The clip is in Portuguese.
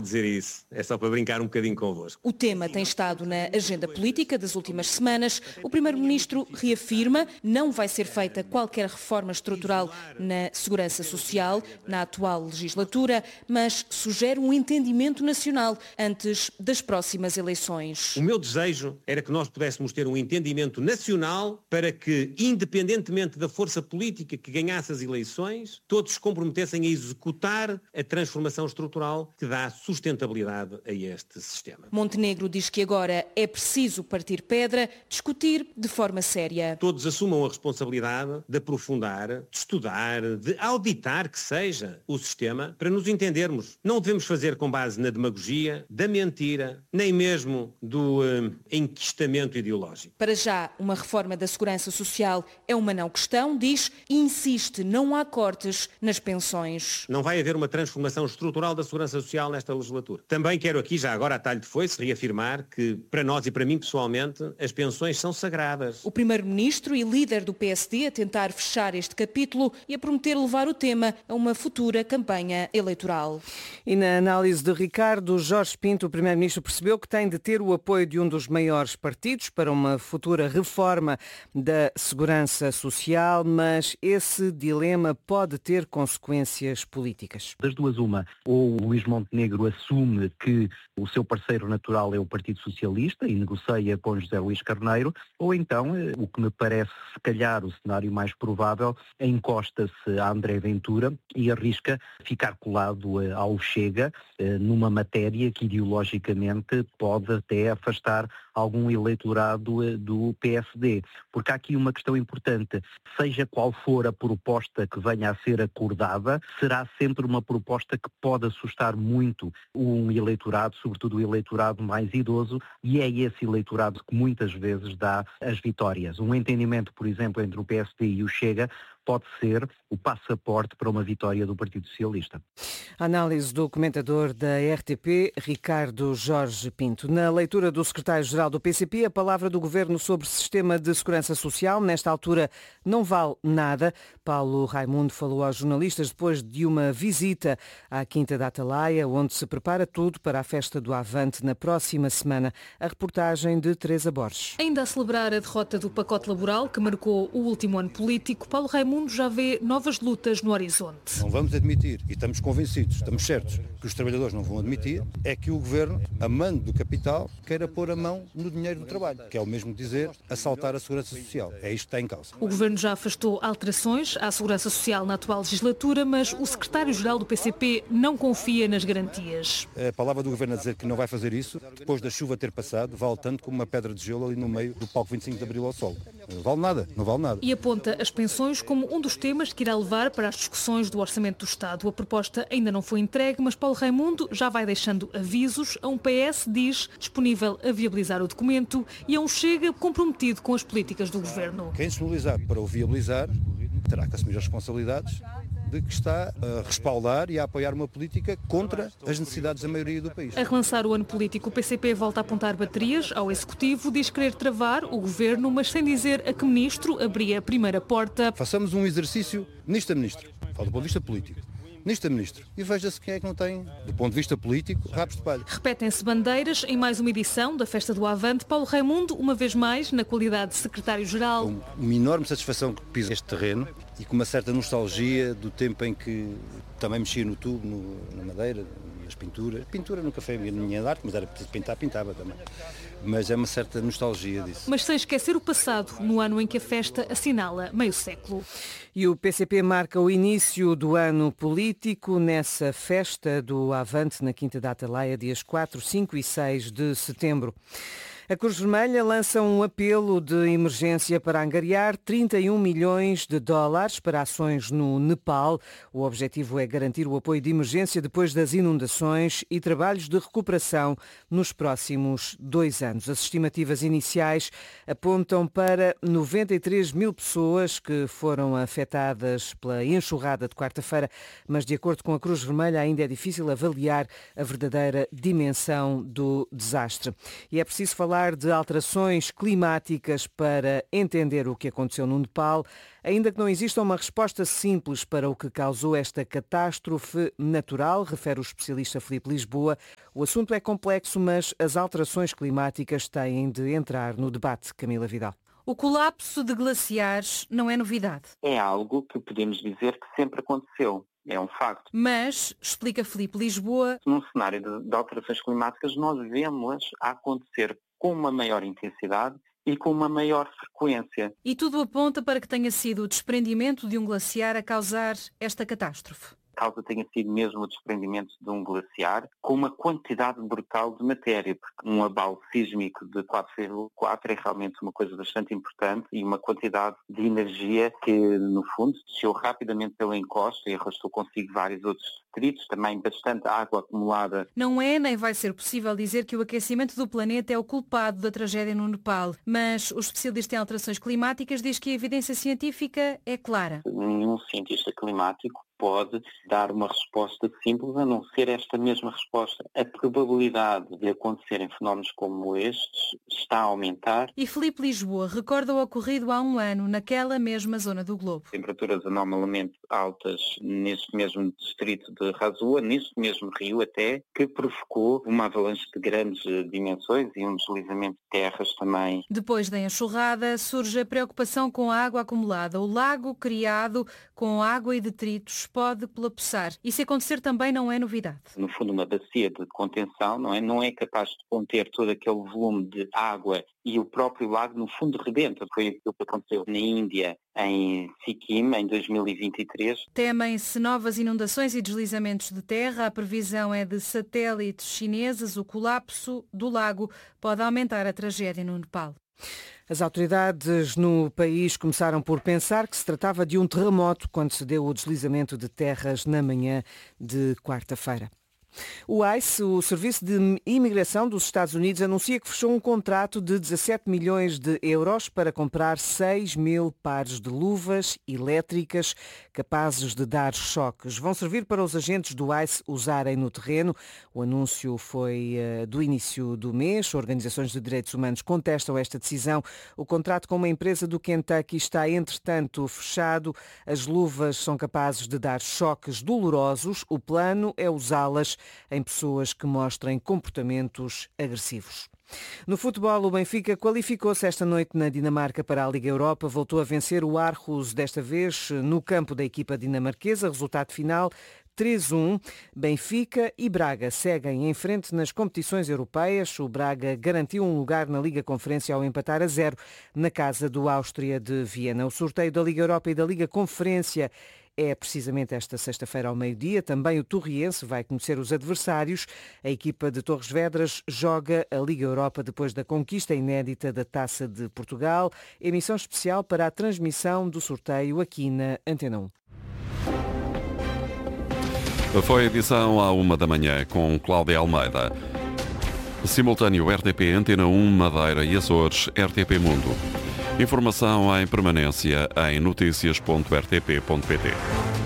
dizer isso, é só para brincar um bocadinho convosco. O tema tem estado na agenda política das últimas semanas. O Primeiro-Ministro reafirma não vai ser feita qualquer reforma estrutural na segurança social na atual legislatura, mas sugere um entendimento nacional antes das próximas eleições. O meu desejo era que nós pudéssemos ter um entendimento nacional para que, independentemente da força política que ganhasse as eleições, todos se comprometessem a executar a transformação estrutural que dá sustentabilidade a este sistema. Montenegro diz que agora é preciso partir pedra, discutir de forma séria. Todos assumam a responsabilidade de aprofundar, de estudar, de auditar que seja o sistema para nos entendermos. Não devemos fazer com base na demagogia, da mentira, nem mesmo do enquistamento ideológico. Para já, uma reforma da segurança social é uma não questão, diz, e insiste, não há cortes nas pensões. Não vai haver uma transformação estrutural da segurança social nesta legislatura. Também quero aqui, já agora a talho de foice, reafirmar que, para nós e para mim pessoalmente, as pensões são sagradas. O Primeiro-Ministro e líder do PSD a tentar fechar este capítulo e a prometer levar o tema a uma futura campanha eleitoral. E na análise de Ricardo Jorge Pinto, o Primeiro-Ministro percebeu que tem de ter o apoio de um dos maiores partidos para uma futura reforma da segurança social, mas esse dilema pode ter consequências políticas. Das duas uma, ou o Luís Montenegro assume que o seu parceiro natural é o Partido Socialista e negocia com José Luís Carneiro, ou então, o que me parece se calhar o cenário mais provável, encosta-se a André Ventura e arrisca ficar colado ao Chega numa matéria que ideologicamente pode até afastar algum eleitorado do PSD. Porque há aqui uma questão importante, seja qual for a proposta que venha a ser acordada, será sempre uma proposta que pode assustar muito um eleitorado, sobretudo o eleitorado mais idoso, e é esse eleitorado que muitas vezes dá as vitórias. Um entendimento, por exemplo, entre o PSD e o Chega pode ser o passaporte para uma vitória do Partido Socialista. A análise do comentador da RTP, Ricardo Jorge Pinto. Na leitura do secretário-geral do PCP, a palavra do Governo sobre o sistema de segurança social, nesta altura, não vale nada. Paulo Raimundo falou aos jornalistas depois de uma visita à Quinta da Atalaia, onde se prepara tudo para a festa do Avante na próxima semana. A reportagem de Teresa Borges. Ainda a celebrar a derrota do pacote laboral, que marcou o último ano político, Paulo Raimundo já vê novas lutas no horizonte. Não vamos admitir, e estamos convencidos, estamos certos, que os trabalhadores não vão admitir, é que o Governo, a mando do capital, queira pôr a mão no dinheiro do trabalho, que é o mesmo dizer assaltar a segurança social. É isto que está em causa. O Governo já afastou alterações à segurança social na atual legislatura, mas o secretário-geral do PCP não confia nas garantias. A palavra do Governo a dizer que não vai fazer isso, depois da chuva ter passado, vale tanto como uma pedra de gelo ali no meio do palco 25 de Abril ao sol. Não vale nada, não vale nada. E aponta as pensões como um dos temas que irá levar para as discussões do Orçamento do Estado. A proposta ainda não foi entregue, mas Paulo Raimundo já vai deixando avisos. A um PS diz disponível a viabilizar o documento e a um Chega comprometido com as políticas do Governo. Quem se mobilizar para o viabilizar terá que assumir as responsabilidades de que está a respaldar e a apoiar uma política contra as necessidades da maioria do país. A relançar o ano político, o PCP volta a apontar baterias ao Executivo, diz querer travar o Governo, mas sem dizer a que ministro abria a primeira porta. Façamos um exercício ministro a ministro, falo do ponto de vista político. Ministro a ministro, e veja-se quem é que não tem, do ponto de vista político, rabos de palha. Repetem-se bandeiras em mais uma edição da Festa do Avante. Paulo Raimundo, uma vez mais, na qualidade de secretário-geral. Uma enorme satisfação que pisa este terreno e com uma certa nostalgia do tempo em que também mexia no tubo, na madeira, nas pinturas. Pintura nunca foi a minha arte, mas era preciso pintar, pintava também. Mas é uma certa nostalgia disso. Mas sem esquecer o passado, no ano em que a festa assinala meio século. E o PCP marca o início do ano político nessa festa do Avante na Quinta da Atalaia, dias 4, 5 e 6 de setembro. A Cruz Vermelha lança um apelo de emergência para angariar 31 milhões de dólares para ações no Nepal. O objetivo é garantir o apoio de emergência depois das inundações e trabalhos de recuperação nos próximos 2 anos. As estimativas iniciais apontam para 93 mil pessoas que foram afetadas pela enxurrada de quarta-feira, mas de acordo com a Cruz Vermelha ainda é difícil avaliar a verdadeira dimensão do desastre. E é preciso falar falar de alterações climáticas para entender o que aconteceu no Nepal, ainda que não exista uma resposta simples para o que causou esta catástrofe natural, refere o especialista Filipe Lisboa. O assunto é complexo, mas as alterações climáticas têm de entrar no debate. Camila Vidal. O colapso de glaciares não é novidade. É algo que podemos dizer que sempre aconteceu. É um facto. Mas, explica Filipe Lisboa, num cenário de alterações climáticas, nós vemos a acontecer com uma maior intensidade e com uma maior frequência. E tudo aponta para que tenha sido o desprendimento de um glaciar a causar esta catástrofe. A causa tenha sido mesmo o desprendimento de um glaciar com uma quantidade brutal de matéria, porque um abalo sísmico de 4,4 é realmente uma coisa bastante importante e uma quantidade de energia que, no fundo, desceu rapidamente pela encosta e arrastou consigo vários outros detritos, também bastante água acumulada. Não é nem vai ser possível dizer que o aquecimento do planeta é o culpado da tragédia no Nepal, mas o especialista em alterações climáticas diz que a evidência científica é clara. Nenhum cientista climático pode dar uma resposta simples a não ser esta mesma resposta. A probabilidade de acontecerem fenómenos como estes está a aumentar. E Filipe Lisboa recorda o ocorrido há um ano naquela mesma zona do globo. Temperaturas anormalmente altas neste mesmo distrito de Rasua, neste mesmo rio até, que provocou uma avalanche de grandes dimensões e um deslizamento de terras também. Depois da enxurrada surge a preocupação com a água acumulada. O lago criado com água e detritos pode colapsar. E se acontecer também não é novidade. No fundo, uma bacia de contenção não é capaz de conter todo aquele volume de água e o próprio lago, no fundo, rebenta. Foi aquilo que aconteceu na Índia, em Sikkim, em 2023. Temem-se novas inundações e deslizamentos de terra. A previsão é de satélites chineses. O colapso do lago pode aumentar a tragédia no Nepal. As autoridades no país começaram por pensar que se tratava de um terremoto quando se deu o deslizamento de terras na manhã de quarta-feira. O ICE, o Serviço de Imigração dos Estados Unidos, anuncia que fechou um contrato de 17 milhões de euros para comprar 6 mil pares de luvas elétricas capazes de dar choques. Vão servir para os agentes do ICE usarem no terreno. O anúncio foi do início do mês. Organizações de direitos humanos contestam esta decisão. O contrato com uma empresa do Kentucky está, entretanto, fechado. As luvas são capazes de dar choques dolorosos. O plano é usá-las em pessoas que mostrem comportamentos agressivos. No futebol, o Benfica qualificou-se esta noite na Dinamarca para a Liga Europa. Voltou a vencer o Aarhus, desta vez no campo da equipa dinamarquesa. Resultado final 3-1. Benfica e Braga seguem em frente nas competições europeias. O Braga garantiu um lugar na Liga Conferência ao empatar a 0 na casa do Áustria de Viena. O sorteio da Liga Europa e da Liga Conferência é precisamente esta sexta-feira ao meio-dia. Também o Torriense vai conhecer os adversários. A equipa de Torres Vedras joga a Liga Europa depois da conquista inédita da Taça de Portugal. Emissão especial para a transmissão do sorteio aqui na Antena 1. Foi a edição à 1 da manhã com Cláudia Almeida. Simultâneo RTP Antena 1 Madeira e Açores, RTP Mundo. Informação em permanência em noticias.rtp.pt.